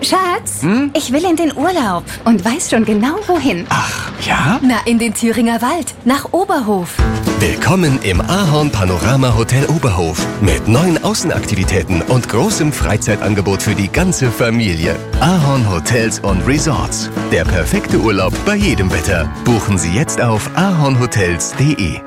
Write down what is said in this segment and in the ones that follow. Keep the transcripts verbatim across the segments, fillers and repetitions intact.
Schatz, Hm? ich will in den Urlaub und weiß schon genau wohin. Ach, ja? Na, in den Thüringer Wald, nach Oberhof. Willkommen im Ahorn Panorama Hotel Oberhof mit neuen Außenaktivitäten und großem Freizeitangebot für die ganze Familie. Ahorn Hotels und Resorts. Der perfekte Urlaub bei jedem Wetter. Buchen Sie jetzt auf ahornhotels punkt de.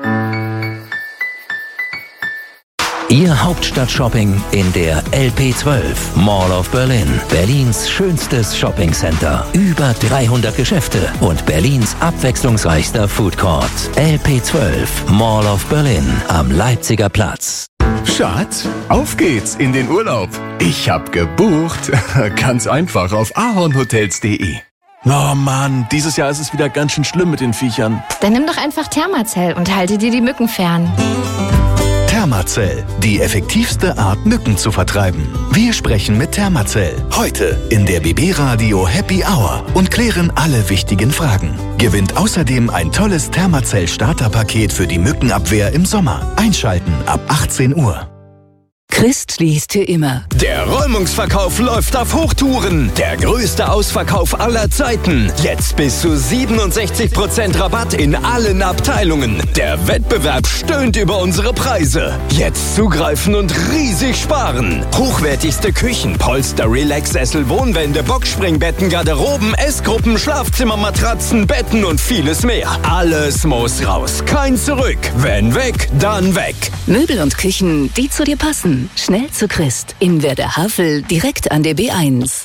Ihr Hauptstadt-Shopping in der L P zwölf, Mall of Berlin. Berlins schönstes Shoppingcenter. Über dreihundert Geschäfte und Berlins abwechslungsreichster Foodcourt. L P zwölf, Mall of Berlin am Leipziger Platz. Schatz, auf geht's in den Urlaub. Ich hab gebucht. Ganz einfach auf ahornhotels punkt de. Oh Mann, dieses Jahr ist es wieder ganz schön schlimm mit den Viechern. Dann nimm doch einfach Thermacell und halte dir die Mücken fern. Thermacell, die effektivste Art, Mücken zu vertreiben. Wir sprechen mit Thermacell. Heute in der B B Radio Happy Hour und klären alle wichtigen Fragen. Gewinnt außerdem ein tolles Thermacell Starterpaket für die Mückenabwehr im Sommer. Einschalten ab achtzehn Uhr. Christ liest hier immer. Der Räumungsverkauf läuft auf Hochtouren. Der größte Ausverkauf aller Zeiten. Jetzt bis zu siebenundsechzig Prozent Rabatt in allen Abteilungen. Der Wettbewerb stöhnt über unsere Preise. Jetzt zugreifen und riesig sparen. Hochwertigste Küchen, Polster, Relax-Sessel, Wohnwände, Boxspringbetten, Garderoben, Essgruppen, Schlafzimmermatratzen, Betten und vieles mehr. Alles muss raus. Kein Zurück. Wenn weg, dann weg. Möbel und Küchen, die zu dir passen. Schnell zu Christ. In Werder-Havel, direkt an der B eins.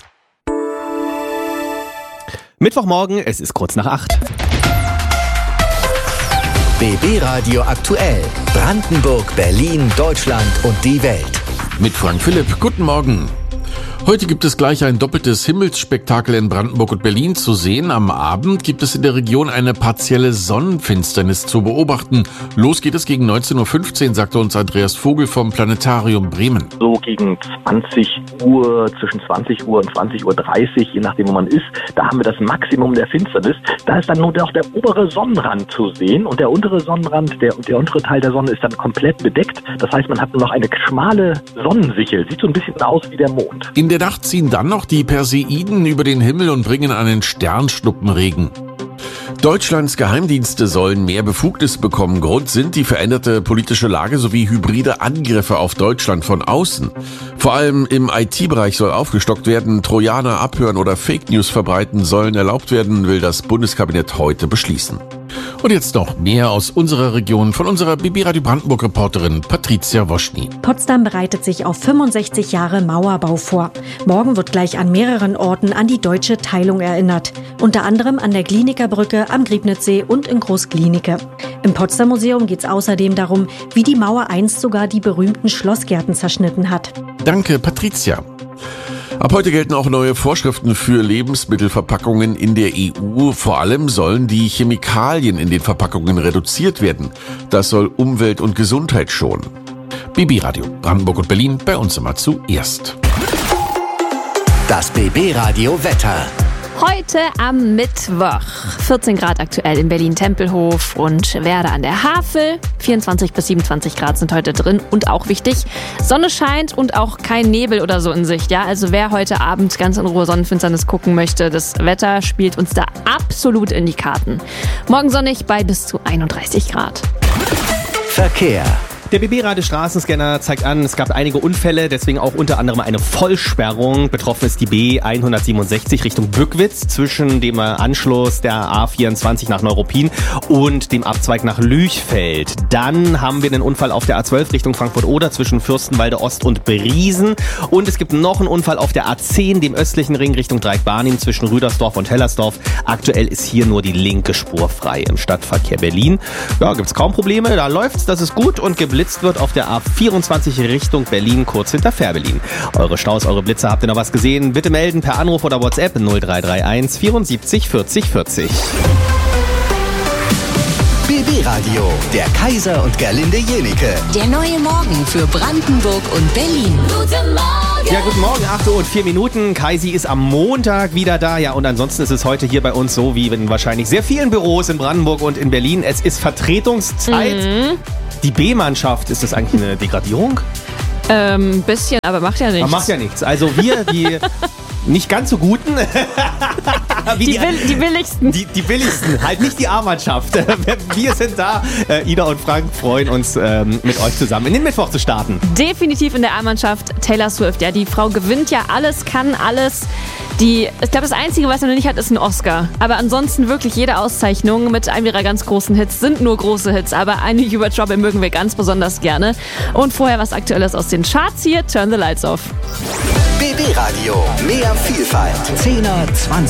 Mittwochmorgen, es ist kurz nach acht. B B Radio aktuell. Brandenburg, Berlin, Deutschland und die Welt. Mit Frank Philipp. Guten Morgen. Heute gibt es gleich ein doppeltes Himmelsspektakel in Brandenburg und Berlin zu sehen. Am Abend gibt es in der Region eine partielle Sonnenfinsternis zu beobachten. Los geht es gegen neunzehn Uhr fünfzehn, sagte uns Andreas Vogel vom Planetarium Bremen. So gegen zwanzig Uhr, zwischen zwanzig Uhr und zwanzig Uhr dreißig, je nachdem wo man ist, da haben wir das Maximum der Finsternis. Da ist dann nur noch der obere Sonnenrand zu sehen und der untere Sonnenrand, der, der untere Teil der Sonne ist dann komplett bedeckt. Das heißt, man hat nur noch eine schmale Sonnensichel. Sieht so ein bisschen aus wie der Mond. In der Nacht ziehen dann noch die Perseiden über den Himmel und bringen einen Sternschnuppenregen. Deutschlands Geheimdienste sollen mehr Befugnis bekommen. Grund sind die veränderte politische Lage sowie hybride Angriffe auf Deutschland von außen. Vor allem im I T-Bereich soll aufgestockt werden. Trojaner abhören oder Fake News verbreiten sollen erlaubt werden, will das Bundeskabinett heute beschließen. Und jetzt noch mehr aus unserer Region von unserer B B Radio Brandenburg-Reporterin Patricia Woschny. Potsdam bereitet sich auf fünfundsechzig Jahre Mauerbau vor. Morgen wird gleich an mehreren Orten an die deutsche Teilung erinnert. Unter anderem an der Glienicke Brücke, am Griebnitzsee und in Groß-Glienicke. Im Potsdam Museum geht es außerdem darum, wie die Mauer einst sogar die berühmten Schlossgärten zerschnitten hat. Danke, Patricia. Ab heute gelten auch neue Vorschriften für Lebensmittelverpackungen in der E U. Vor allem sollen die Chemikalien in den Verpackungen reduziert werden. Das soll Umwelt und Gesundheit schonen. B B Radio Brandenburg und Berlin, bei uns immer zuerst. Das B B Radio Wetter. Heute am Mittwoch. vierzehn Grad aktuell in Berlin-Tempelhof und Werder an der Havel. vierundzwanzig bis siebenundzwanzig Grad sind heute drin und auch wichtig. Sonne scheint und auch kein Nebel oder so in Sicht. Ja, also wer heute Abend ganz in Ruhe Sonnenfinsternis gucken möchte, das Wetter spielt uns da absolut in die Karten. Morgen sonnig bei bis zu einunddreißig Grad. Verkehr. Der B B-Radio Straßenscanner zeigt an, es gab einige Unfälle, deswegen auch unter anderem eine Vollsperrung. Betroffen ist die B hundertsiebenundsechzig Richtung Bückwitz zwischen dem Anschluss der A vierundzwanzig nach Neuruppin und dem Abzweig nach Lüchfeld. Dann haben wir einen Unfall auf der A zwölf Richtung Frankfurt-Oder zwischen Fürstenwalde Ost und Briesen. Und es gibt noch einen Unfall auf der A zehn, dem östlichen Ring Richtung Dreieck-Barnim zwischen Rüdersdorf und Hellersdorf. Aktuell ist hier nur die linke Spur frei im Stadtverkehr Berlin. Ja, gibt's kaum Probleme, da läuft's, das ist gut und geblitzt wird auf der A vierundzwanzig Richtung Berlin, kurz hinter Fährberlin. Eure Staus, eure Blitze, habt ihr noch was gesehen? Bitte melden per Anruf oder WhatsApp null drei drei eins vierundsiebzig vierzig vierzig. B B Radio, der Kaiser und Gerlinde Jenike. Der neue Morgen für Brandenburg und Berlin. Guten Morgen! Ja, guten Morgen, acht Uhr und vier Minuten. Kaisi ist am Montag wieder da. Ja, und ansonsten ist es heute hier bei uns so wie in wahrscheinlich sehr vielen Büros in Brandenburg und in Berlin. Es ist Vertretungszeit. Mhm. Die B-Mannschaft, ist das eigentlich eine Degradierung? Ähm, bisschen, aber macht ja nichts. Aber macht ja nichts. Also wir, die nicht ganz so guten. die, die, die billigsten. Die, die billigsten, halt nicht die A-Mannschaft. Wir sind da. Ida und Frank freuen uns, ähm, mit euch zusammen in den Mittwoch zu starten. Definitiv in der A-Mannschaft Taylor Swift. Ja, die Frau gewinnt ja alles, kann alles. Die, ich glaube, das Einzige, was sie noch nicht hat, ist ein Oscar. Aber ansonsten wirklich jede Auszeichnung mit einem ihrer ganz großen Hits sind nur große Hits. Aber eine über Trouble mögen wir ganz besonders gerne. Und vorher was Aktuelles aus den Charts hier. Turn the Lights Off. B B Radio. Mehr Vielfalt. zehner, zwanziger